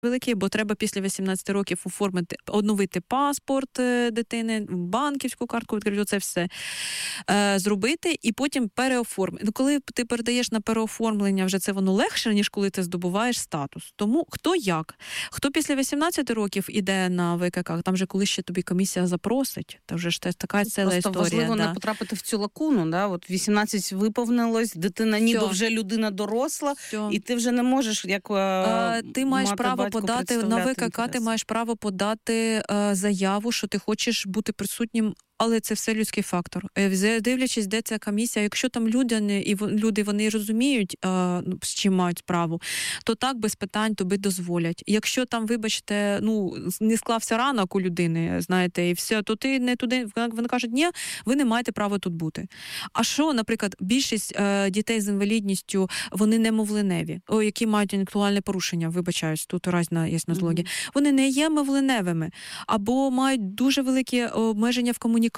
великий, бо треба після 18 років оновити паспорт дитини, банківську картку відкрити, це все зробити і потім переоформити. Ну, коли ти передаєш на переоформлення, вже це воно легше, ніж коли ти здобуваєш статус. Тому хто як? Хто після 18 років іде на ВКК, там же коли ще тобі комісія запросить, то вже ж така ціла історія. Просто важливо не потрапити в цю лакуну, да? От 18 виповнилось, дитина ніби вже людина доросла, і ти вже не можеш як ти маєш право подати на ВКК, ти маєш право подати заяву, що ти хочеш бути присутнім, але це все людський фактор. Дивлячись, де ця комісія, якщо там люди вони розуміють, з чим мають справу, то так, без питань тобі дозволять. Якщо там, вибачте, не склався ранок у людини, знаєте, і все, то ти не туди, вони кажуть, ні, ви не маєте права тут бути. А що, наприклад, більшість дітей з інвалідністю, вони немовленеві, які мають інтелектуальне порушення, вибачаюсь, тут разна яснозлогі, вони не є мовленевими, або мають дуже великі обмеження в комунікації.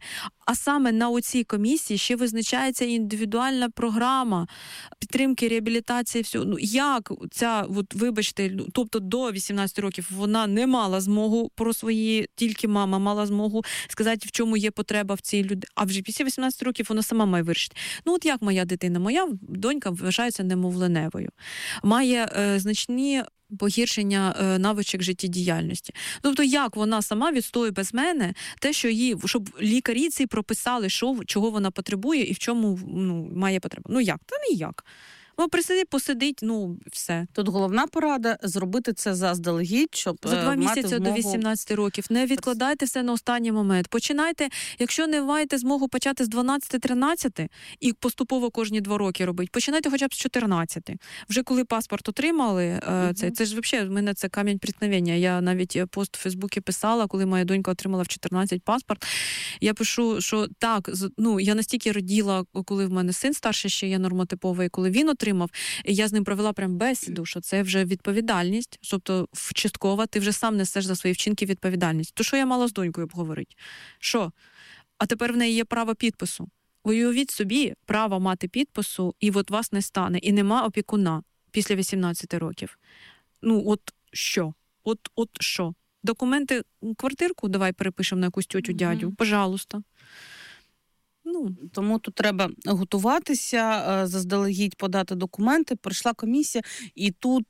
А саме на оцій комісії ще визначається індивідуальна програма підтримки, реабілітації, всього. Як ця, вибачте, тобто до 18 років вона не мала змогу про свої, тільки мама мала змогу сказати, в чому є потреба в цій людині. А вже після 18 років вона сама має вирішити. От як моя дитина? Моя донька вважається немовленевою. Має значні погіршення навичок життєдіяльності. Тобто, як вона сама відстоює без мене те, що щоб лікарі ці прописали, чого вона потребує і в чому має потребу. Як? Та ніяк. Посидить, все. Тут головна порада – зробити це заздалегідь, щоб за 2 місяці змогу... до 18 років. Не відкладайте все на останній момент. Починайте, якщо не маєте змогу почати з 12-13 і поступово кожні 2 роки робити, починайте хоча б з 14. Вже коли паспорт отримали, це ж взагалі, в мене це камінь преткновення. Я навіть пост в Фейсбуці писала, коли моя донька отримала в 14 паспорт. Я пишу, що так, я настільки раділа, коли в мене син старший ще є нормотиповий, коли він отримав, я з ним провела прям бесіду, що це вже відповідальність, тобто часткова, ти вже сам несеш за свої вчинки відповідальність. То що я мала з донькою обговорити? Що? А тепер в неї є право підпису. Уявіть собі право мати підпису, і от вас не стане, і нема опікуна після 18 років. Що? От що? Документи, квартирку давай перепишемо на якусь тьотю, дядю, пожалуйста. Тому тут треба готуватися, заздалегідь подати документи, прийшла комісія, і тут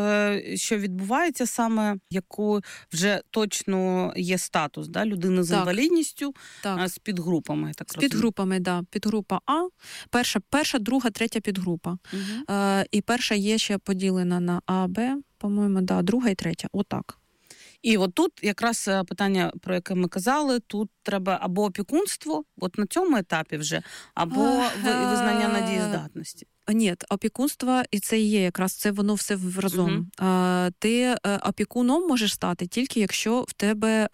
що відбувається саме, який вже точно є статус, да? Людина з інвалідністю, з підгрупами. З підгрупами, так. Підгрупа А, перша, друга, третя підгрупа. І перша є ще поділена на А, Б, по-моєму, друга і третя, отак. І от тут якраз питання, про яке ми казали, тут треба або опікунство, от на цьому етапі вже, або визнання недієздатності. Ні, опікунство, і це є якраз, це воно все разом. Ти опікуном можеш стати тільки, якщо в тебе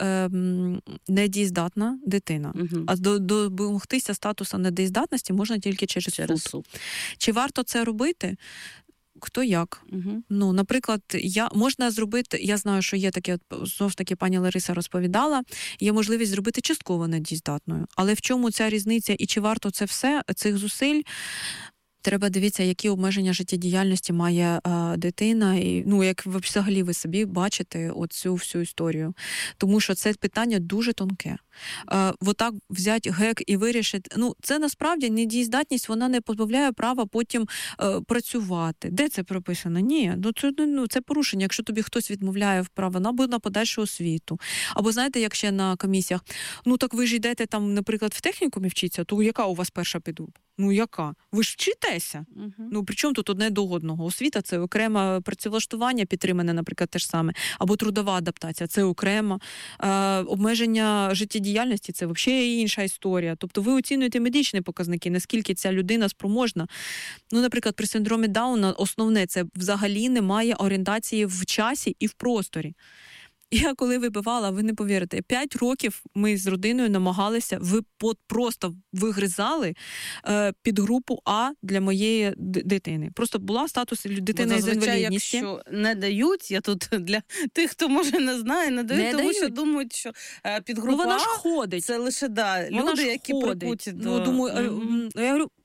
недієздатна дитина. А домогтися статусу недієздатності можна тільки через суд. Чи варто це робити? Хто як. Наприклад, можна зробити, я знаю, що є таке, знов таки пані Лариса розповідала, є можливість зробити частково недієздатною. Але в чому ця різниця і чи варто це все, цих зусиль? Треба дивитися, які обмеження життєдіяльності має дитина, і як взагалі ви собі бачите оцю всю історію. Тому що це питання дуже тонке. Отак взяти гек і вирішити. Це насправді недієздатність, вона не позбавляє права потім працювати. Де це прописано? Ні, це порушення, якщо тобі хтось відмовляє в право на подальшу освіту. Або знаєте, як ще на комісіях, так ви ж йдете там, наприклад, в технікумі вчитися, то яка у вас перша підгрупа? Яка? Ви ж вчитеся? При чому тут одне до одного? Освіта – це окреме працевлаштування, підтримане, наприклад, те ж саме. Або трудова адаптація – це окремо. Обмеження життєдіяльності – це взагалі інша історія. Тобто ви оцінюєте медичні показники, наскільки ця людина спроможна. Наприклад, при синдромі Дауна основне – це взагалі немає орієнтації в часі і в просторі. Я коли вибивала, ви не повірите, 5 років ми з родиною намагалися, просто вигризали підгрупу А для моєї дитини. Просто була статус дитини з інвалідністю. Якщо не дають, я тут для тих, хто може не знає, не дають, тому що думають, що підгрупа вона А ж ходить. Це лише люди, які припуті до... Думаю, я говорю,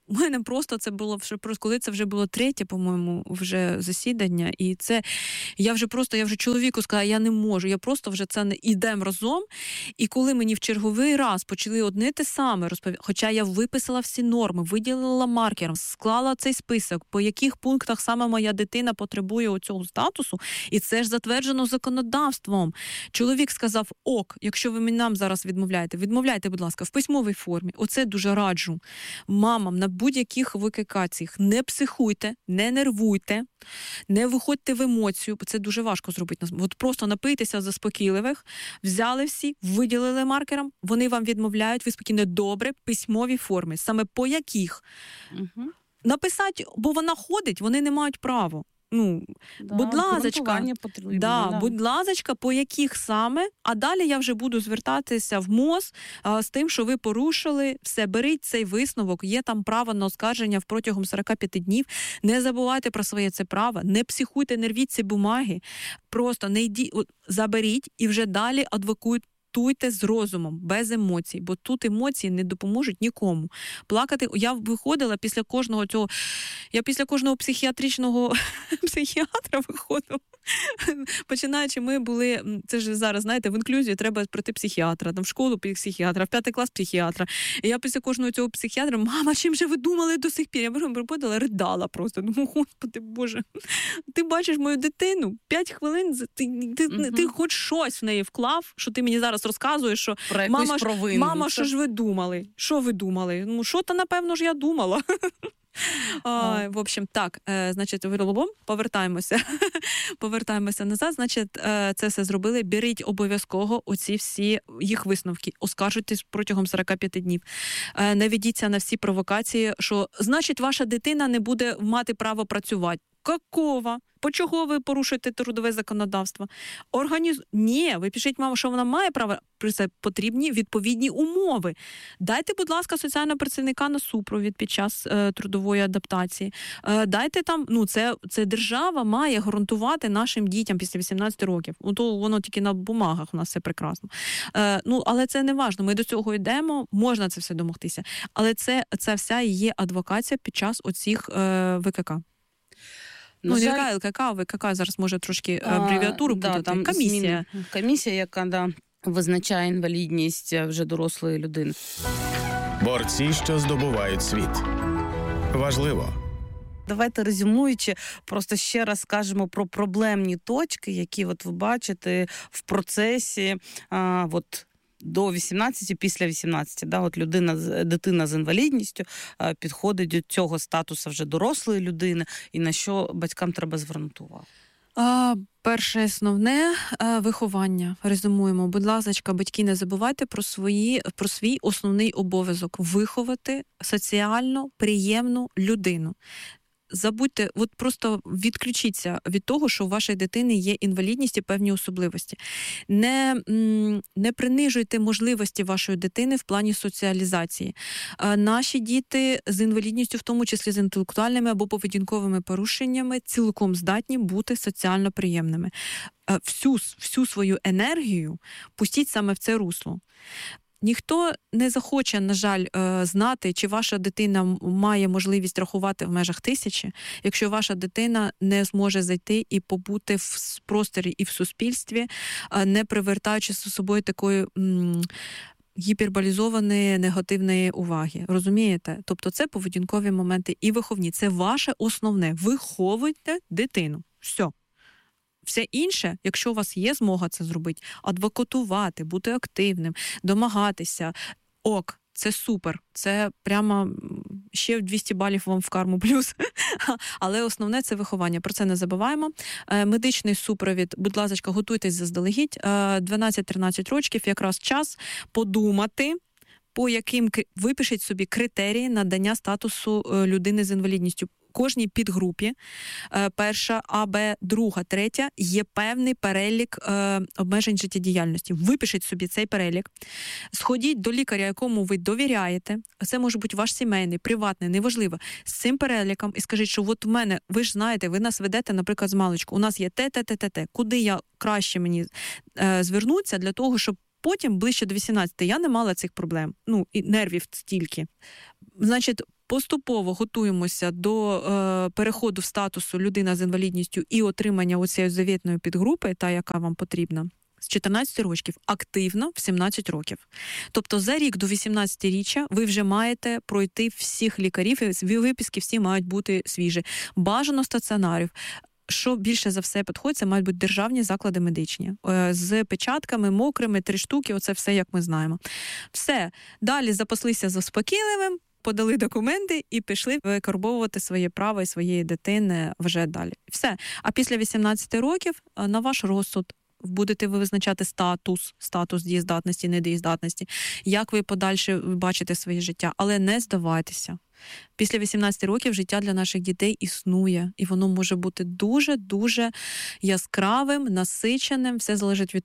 У мене просто це було, коли це вже було третє, по-моєму, вже засідання, і це, я вже чоловіку сказала, я не можу, я просто вже це не ідемо разом, і коли мені в черговий раз почали одне те саме розповідати, хоча я виписала всі норми, виділила маркером, склала цей список, по яких пунктах саме моя дитина потребує оцього статусу, і це ж затверджено законодавством. Чоловік сказав, ок, якщо ви нам зараз відмовляйте, будь ласка, в письмовій формі, оце дуже раджу мамам на будь-яких викликаціях. Не психуйте, не нервуйте, не виходьте в емоцію, бо це дуже важко зробити. От просто напийтеся заспокійливих, взяли всі, виділили маркером, вони вам відмовляють, ви спокійно, добре, письмові форми. Саме по яких? Написати, бо вона ходить, вони не мають права. Будь лазочка, по яких саме, а далі я вже буду звертатися в МОЗ з тим, що ви порушили, все, беріть цей висновок, є там право на оскарження протягом 45 днів, не забувайте про своє це право, не психуйте, не рвіть ці бумаги, просто не йдіть, заберіть і вже далі адвокуйте з розумом, без емоцій, бо тут емоції не допоможуть нікому. Плакати, я виходила після кожного психіатричного психіатра виходила. Починаючи, ми були, це ж зараз, знаєте, в інклюзії треба пройти психіатра, там в школу психіатра, в 5 клас психіатра. І я після кожного цього психіатра, мама, чим же ви думали до сих пір? Я приходила, ридала просто. Думаю, Господи, Боже, ти бачиш мою дитину, 5 хвилин, ти хоч щось в неї вклав, що ти мені зараз розказуєш, що мама, що ж ви думали? Що ви думали? Що-то, напевно ж, я думала. В общем, так, значить, повертаємося назад, значить, це все зробили, беріть обов'язково оці всі їх висновки, оскаржуйтесь протягом 45 днів, не ведіться на всі провокації, що, значить, ваша дитина не буде мати право працювати. Какого? По чого ви порушуєте трудове законодавство? Ні, ви пишіть, мама, що вона має право, це потрібні відповідні умови. Дайте, будь ласка, соціального працівника на супровід під час трудової адаптації. Дайте там, це держава має гарантувати нашим дітям після 18 років. То воно тільки на бумагах у нас все прекрасно. Але це не важливо. Ми до цього йдемо, можна це все домогтися. Але це вся є адвокація під час оцих ВКК. ЛКК, ВКК зараз може трошки абревіатуру буде. Там комісія. Комісія, яка визначає інвалідність вже дорослої людини. Борці, що здобувають світ. Важливо. Давайте, резюмуючи, просто ще раз скажемо про проблемні точки, які ви бачите в процесі до 18, після 18, дитина з інвалідністю підходить до цього статусу вже дорослої людини, і на що батькам треба звернути увагу? Перше основне виховання. Резюмуємо. Будь ласка, батьки, не забувайте про свій основний обов'язок – виховати соціально приємну людину. Забудьте, просто відключіться від того, що у вашої дитини є інвалідність і певні особливості. Не принижуйте можливості вашої дитини в плані соціалізації. Наші діти з інвалідністю, в тому числі з інтелектуальними або поведінковими порушеннями, цілком здатні бути соціально приємними. Всю свою енергію пустіть саме в це русло. Ніхто не захоче, на жаль, знати, чи ваша дитина має можливість рахувати в межах 1000, якщо ваша дитина не зможе зайти і побути в просторі і в суспільстві, не привертаючи з собою такої гіперболізованої негативної уваги. Розумієте? Тобто це поведінкові моменти і виховні. Це ваше основне. Виховуйте дитину. Все інше, якщо у вас є змога це зробити, адвокатувати, бути активним, домагатися, це супер, це прямо ще 200 балів вам в карму плюс. Але основне – це виховання, про це не забуваємо. Медичний супровід, будь ласка, готуйтесь заздалегідь, 12-13 років, якраз час подумати, по яким випишіть собі критерії надання статусу людини з інвалідністю. Кожній підгрупі, перша, А, Б, друга, третя, є певний перелік обмежень життєдіяльності. Випишіть собі цей перелік, сходіть до лікаря, якому ви довіряєте, це може бути ваш сімейний, приватний, неважливо, з цим переліком і скажіть, що от в мене, ви ж знаєте, ви нас ведете, наприклад, з маличку, у нас є те, куди я краще мені звернутися для того, щоб потім, ближче до 18, я не мала цих проблем, і нервів стільки. Значить, поступово готуємося до переходу в статусу людина з інвалідністю і отримання оцієї завітної підгрупи, та, яка вам потрібна, з 14 років, активно в 17 років. Тобто за рік до 18-річчя ви вже маєте пройти всіх лікарів, і виписки всі мають бути свіжі. Бажано стаціонарів. Що більше за все підходить, це мають бути державні заклади медичні. З печатками, мокрими, 3 штуки, оце все, як ми знаємо. Все. Далі запаслися заспокійливим, подали документи і пішли викарбовувати своє право і своєї дитини вже далі. Все. А після 18 років на ваш розсуд будете ви визначати статус дієздатності, недієздатності, як ви подальше бачите своє життя. Але не здавайтеся. Після 18 років життя для наших дітей існує, і воно може бути дуже-дуже яскравим, насиченим. Все залежить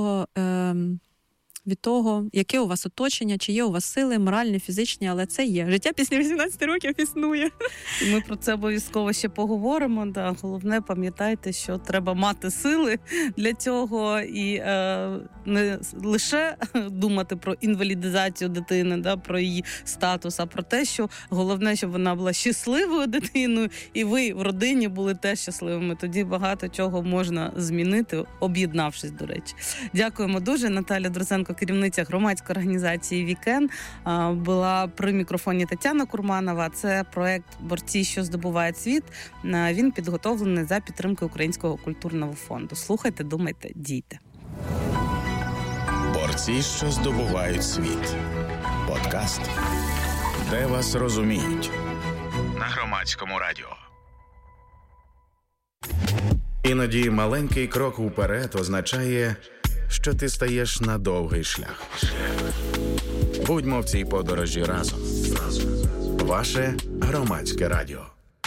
від того, яке у вас оточення, чи є у вас сили, моральні, фізичні, але це є. Життя після 18 років існує. Ми про це обов'язково ще поговоримо. Да. Головне, пам'ятайте, що треба мати сили для цього і не лише думати про інвалідизацію дитини, да, про її статус, а про те, що головне, щоб вона була щасливою дитиною, і ви в родині були теж щасливими. Тоді багато чого можна змінити, об'єднавшись, до речі. Дякуємо дуже. Наталя Друзенко, керівниця громадської організації «Вікен», була при мікрофоні Тетяна Курманова. Це проект «Борці, що здобувають світ». Він підготовлений за підтримки Українського культурного фонду. Слухайте, думайте, дійте. Борці, що здобувають світ. Подкаст, де вас розуміють. На Громадському радіо. Іноді маленький крок уперед означає, що ти стаєш на довгий шлях. Будьмо в цій подорожі разом. Ваше Громадське радіо.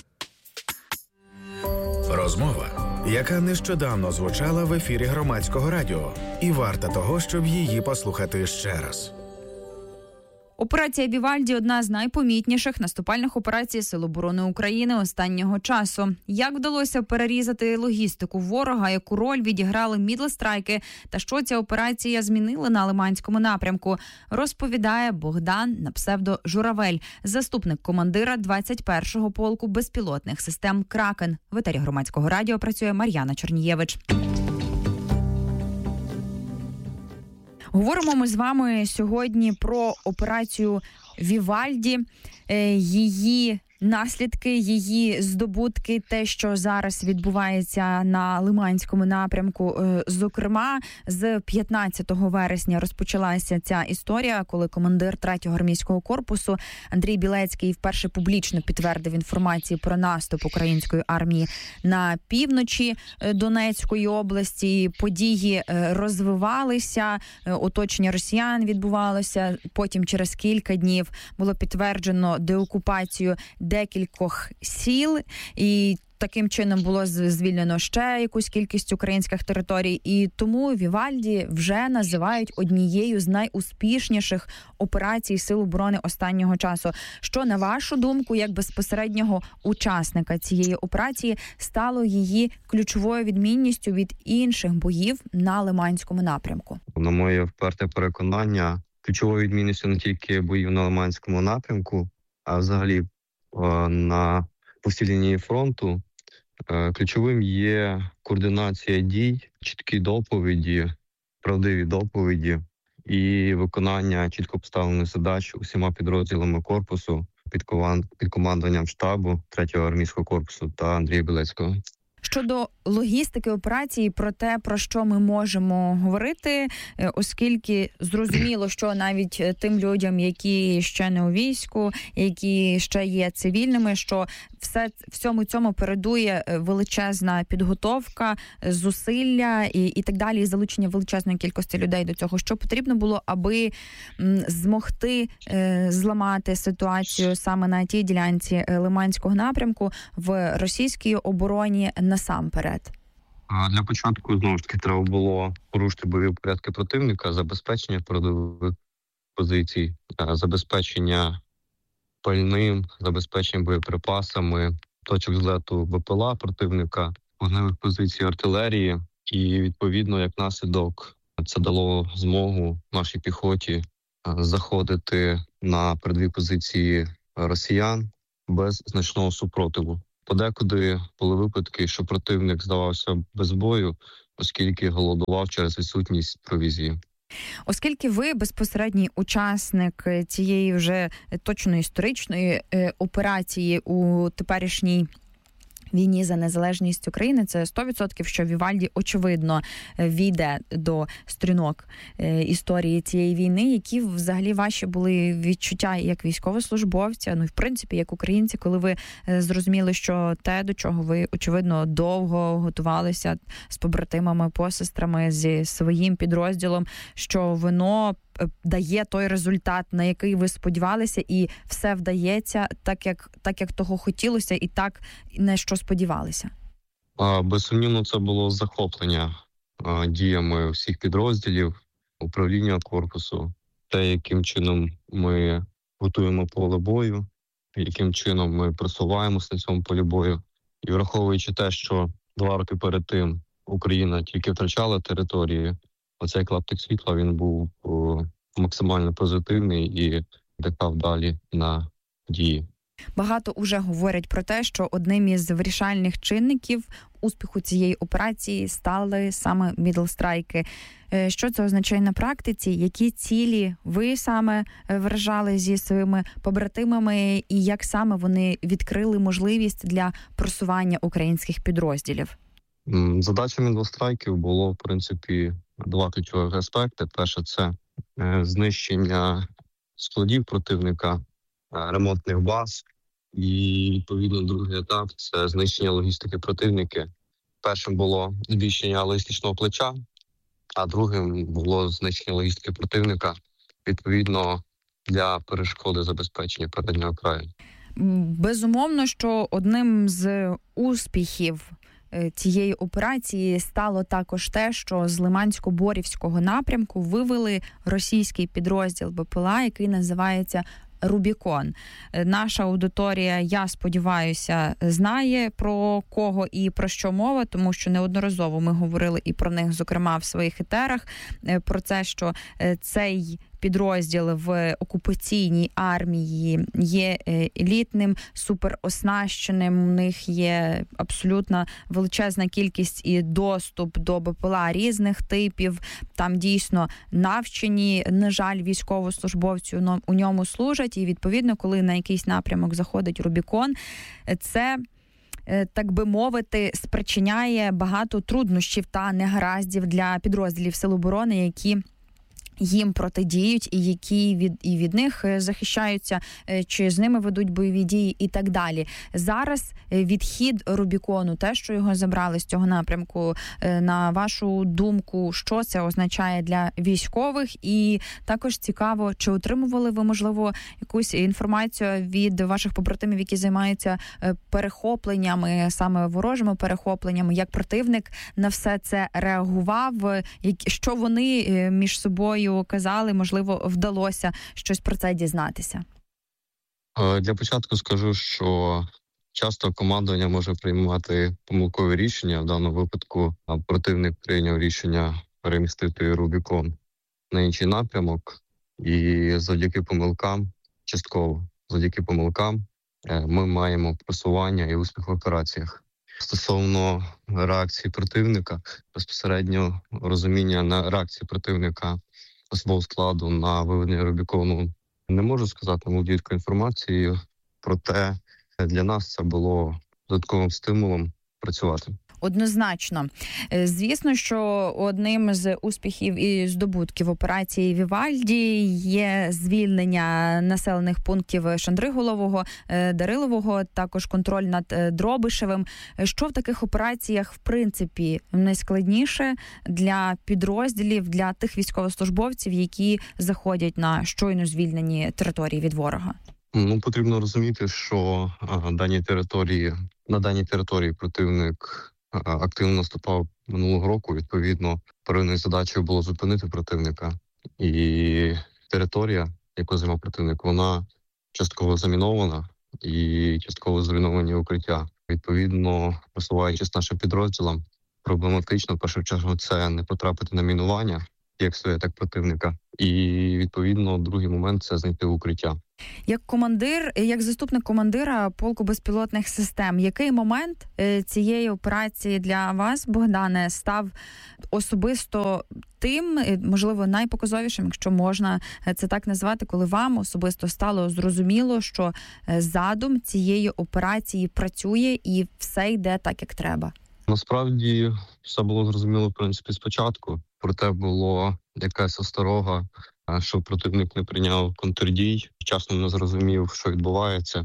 Розмова, яка нещодавно звучала в ефірі Громадського радіо, і варта того, щоб її послухати ще раз. Операція «Вівальді» – одна з найпомітніших наступальних операцій Сил оборони України останнього часу. Як вдалося перерізати логістику ворога, яку роль відіграли мідлстрайки та що ця операція змінила на Лиманському напрямку, розповідає Богдан на псевдо Журавель, заступник командира 21-го полку безпілотних систем «Кракен». В етері Громадського радіо працює Мар'яна Чернієвич. Говоримо ми з вами сьогодні про операцію «Вівальді», її наслідки, її здобутки, те, що зараз відбувається на Лиманському напрямку. Зокрема, з 15 вересня розпочалася ця історія, коли командир 3-го армійського корпусу Андрій Білецький вперше публічно підтвердив інформацію про наступ української армії на півночі Донецької області. Події розвивалися, оточення росіян відбувалося. Потім через кілька днів було підтверджено деокупацію декількох сіл, і таким чином було звільнено ще якусь кількість українських територій. І тому «Вівальді» вже називають однією з найуспішніших операцій Сил оборони останнього часу. Що, на вашу думку, як безпосереднього учасника цієї операції, стало її ключовою відмінністю від інших боїв на Лиманському напрямку? На моє вперте переконання, ключовою відмінністю не тільки боїв на Лиманському напрямку, а взагалі по всій лінії фронту, ключовим є координація дій, чіткі доповіді, правдиві доповіді і виконання чітко поставлених задач усіма підрозділами корпусу під командуванням штабу 3-го армійського корпусу та Андрія Білецького. Щодо логістики операції, про те, про що ми можемо говорити, оскільки зрозуміло, що навіть тим людям, які ще не у війську, які ще є цивільними, що всьому цьому передує величезна підготовка, зусилля і так далі, і залучення величезної кількості людей до цього. Що потрібно було, аби змогти зламати ситуацію саме на тій ділянці Лиманського напрямку в російській обороні насамперед? Для початку, знову ж таки, треба було порушити бойові порядки противника, забезпечення передових позицій, забезпечення пальним, забезпечення боєприпасами, точок злету БПЛА противника, вогневих позицій артилерії. І, відповідно, як наслідок, це дало змогу нашій піхоті заходити на передові позиції росіян без значного супротиву. Подекуди були випадки, що противник здавався без бою, оскільки голодував через відсутність провізії. Оскільки ви безпосередній учасник цієї вже точно історичної операції у теперішній війні за незалежність України, це 100%, що Вівальді, очевидно, війде до сторінок історії цієї війни. Які взагалі ваші були відчуття як військовослужбовця, ну і в принципі як українці, коли ви зрозуміли, що те, до чого ви, очевидно, довго готувалися з побратимами, посестрами, зі своїм підрозділом, що воно дає той результат, на який ви сподівалися, і все вдається так, як того хотілося, і так, на що сподівалися? Безсумнівно, це було захоплення діями всіх підрозділів, управління корпусу, те, яким чином ми готуємо поле бою, яким чином ми просуваємося на цьому полі бою. І враховуючи те, що 2 роки перед тим Україна тільки втрачала території, оцей клаптик світла, він був максимально позитивний і дихав далі на дії. Багато уже говорять про те, що одним із вирішальних чинників успіху цієї операції стали саме мідлстрайки. Що це означає на практиці? Які цілі ви саме вражали зі своїми побратимами і як саме вони відкрили можливість для просування українських підрозділів? Задача мідлстрайків було, в принципі, 2 ключових аспекти. Перше – це знищення складів противника, ремонтних баз. І, відповідно, другий етап – це знищення логістики противника. Першим було збільшення логістичного плеча, а другим було знищення логістики противника, відповідно, для перешкоди забезпечення переднього краю. Безумовно, що одним з успіхів цієї операції стало також те, що з Лимансько-Борівського напрямку вивели російський підрозділ БПЛА, який називається «Рубікон». Наша аудиторія, я сподіваюся, знає, про кого і про що мова, тому що неодноразово ми говорили і про них, зокрема, в своїх етерах, про те, що цей підрозділ в окупаційній армії є елітним, супероснащеним, у них є абсолютно величезна кількість і доступ до БПЛА різних типів, там дійсно навчені, на жаль, військовослужбовці у ньому служать, і відповідно, коли на якийсь напрямок заходить Рубікон, це, так би мовити, спричиняє багато труднощів та негараздів для підрозділів Сил оборони, які їм протидіють і які від них захищаються, чи з ними ведуть бойові дії і так далі. Зараз відхід Рубікону, те, що його забрали з цього напрямку, на вашу думку, що це означає для військових? І також цікаво, чи отримували ви, можливо, якусь інформацію від ваших побратимів, які займаються перехопленнями, саме ворожими перехопленнями, як противник на все це реагував, що вони між собою казали, можливо, вдалося щось про це дізнатися? Для початку скажу, що часто командування може приймати помилкові рішення. В даному випадку противник прийняв рішення перемістити Рубікон на інший напрямок. І завдяки помилкам, частково завдяки помилкам, ми маємо просування і успіх в операціях. Стосовно реакції противника, безпосередньо розуміння на реакції противника особового складу на виведення Рубікону не можу сказати, володію такою інформацією, проте для нас це було додатковим стимулом працювати. Однозначно. Звісно, що одним з успіхів і здобутків операції Вівальді є звільнення населених пунктів Шандриголового, Дарилового, також контроль над Дробишевим. Що в таких операціях, в принципі, найскладніше для підрозділів, для тих військовослужбовців, які заходять на щойно звільнені території від ворога? Потрібно розуміти, що на даній території противник активно наступав минулого року. Відповідно, первинною задачею було зупинити противника. І територія, яку займав противник, вона частково замінована і частково зруйновані укриття. Відповідно, просуваючись нашим підрозділам, проблематично, в першу чергу, це не потрапити на мінування, як своє, так противника. І, відповідно, другий момент – це знайти укриття. Як командир, як заступник командира полку безпілотних систем, який момент цієї операції для вас, Богдане, став особисто тим, можливо, найпоказовішим, якщо можна це так назвати, коли вам особисто стало зрозуміло, що задум цієї операції працює і все йде так, як треба? Насправді, все було зрозуміло, в принципі, спочатку. Проте було якась осторога, що противник не прийняв контрдій, вчасно не зрозумів, що відбувається.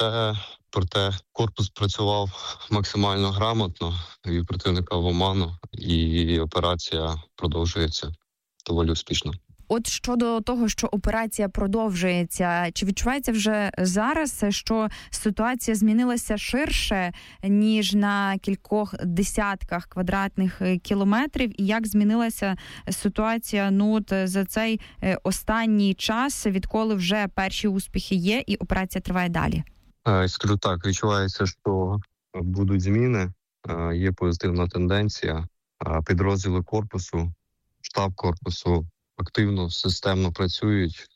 Проте корпус працював максимально грамотно, вів противника в оману, і операція продовжується доволі успішно. От щодо того, що операція продовжується, чи відчувається вже зараз, що ситуація змінилася ширше, ніж на кількох десятках квадратних кілометрів? І як змінилася ситуація за цей останній час, відколи вже перші успіхи є і операція триває далі? Скажу так, відчувається, що будуть зміни, є позитивна тенденція. Підрозділи корпусу, штаб корпусу активно, системно працюють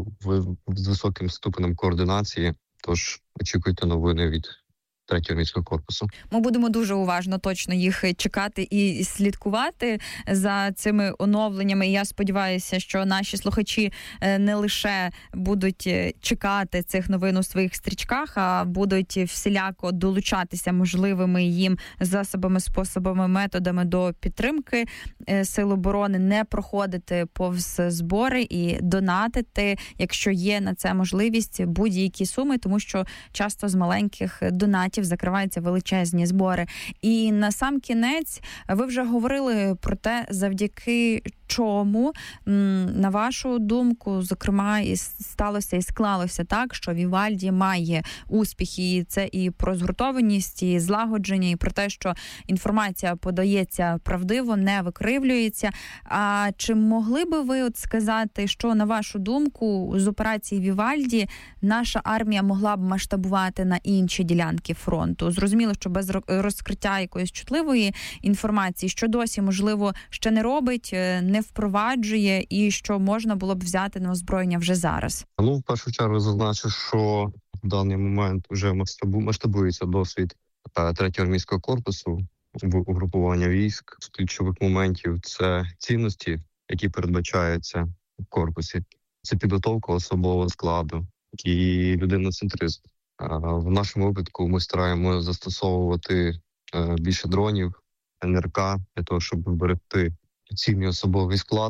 з високим ступенем координації, тож очікуйте новини від 3-го армійського корпусу. Ми будемо дуже уважно точно їх чекати і слідкувати за цими оновленнями. І я сподіваюся, що наші слухачі не лише будуть чекати цих новин у своїх стрічках, а будуть всіляко долучатися можливими їм засобами, способами, методами до підтримки Сил оборони, не проходити повз збори і донатити, якщо є на це можливість, будь-які суми, тому що часто з маленьких донатів закриваються величезні збори. І на сам кінець ви вже говорили про те, завдяки чому, на вашу думку, зокрема, і сталося і склалося так, що Вівальді має успіхи. І це і про згуртованість, і злагодження, і про те, що інформація подається правдиво, не викривлюється. А чи могли би ви сказати, що, на вашу думку, з операції Вівальді наша армія могла б масштабувати на інші ділянки фронту? Зрозуміло, що без розкриття якоїсь чутливої інформації, що досі, можливо, ще не робить, не впроваджує, і що можна було б взяти на озброєння вже зараз? В першу чергу зазначу, що в даний момент вже масштабується досвід 3-го армійського корпусу в угрупування військ. З ключових моментів це цінності, які передбачаються в корпусі. Це підготовка особового складу і людиноцентризм. В нашому випадку ми стараємося застосовувати більше дронів, НРК, для того, щоб зберегти цінний особовий склад,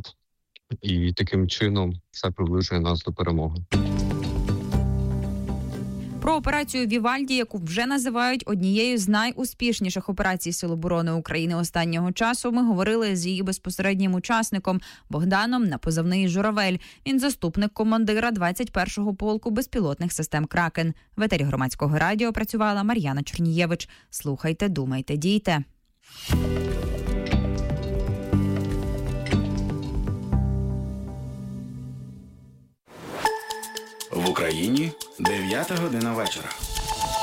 і таким чином це приближує нас до перемоги. Про операцію Вівальді, яку вже називають однією з найуспішніших операцій Сил оборони України останнього часу, ми говорили з її безпосереднім учасником Богданом на позивний «Журавель». Він заступник командира 21-го полку безпілотних систем «Кракен». В етері Громадського радіо працювала Мар'яна Чорнієвич. Слухайте, думайте, дійте. В Україні 9 година вечора.